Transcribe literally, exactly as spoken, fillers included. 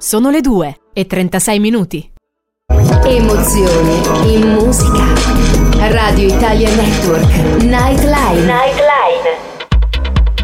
Sono le due e trentasei minuti. Emozioni in musica. Radio Italia Network. Nightline. Nightline.